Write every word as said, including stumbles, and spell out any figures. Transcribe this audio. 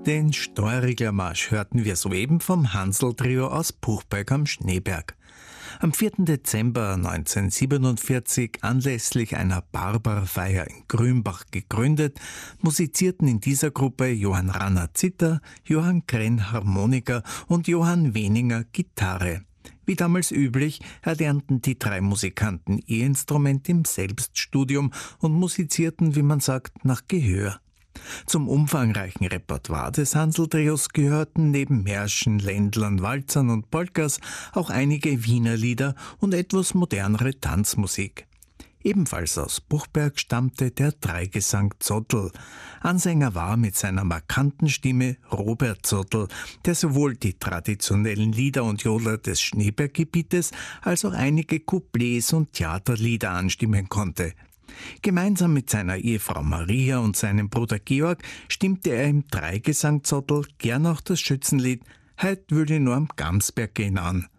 Den Storrigler-Marsch hörten wir soeben vom Hansl-Trio aus Puchberg am Schneeberg. Am vierten Dezember neunzehnhundertsiebenundvierzig, anlässlich einer Barbara-Feier in Grünbach gegründet, musizierten in dieser Gruppe Johann Ranner Zither, Johann Krenn Harmonika und Johann Weninger Gitarre. Wie damals üblich, erlernten die drei Musikanten ihr Instrument im Selbststudium und musizierten, wie man sagt, nach Gehör. Zum umfangreichen Repertoire des Hansl-Trios gehörten neben Märschen, Ländlern, Walzern und Polkas auch einige Wiener Lieder und etwas modernere Tanzmusik. Ebenfalls aus Puchberg stammte der Dreigesang Zottl. Ansänger war mit seiner markanten Stimme Robert Zottl, der sowohl die traditionellen Lieder und Jodler des Schneeberggebietes als auch einige Couplets und Theaterlieder anstimmen konnte. Gemeinsam mit seiner Ehefrau Maria und seinem Bruder Georg stimmte er im Dreigesang Zottl gern auch das Schützenlied »Heut will ich nur am Gamsberg gehen an«.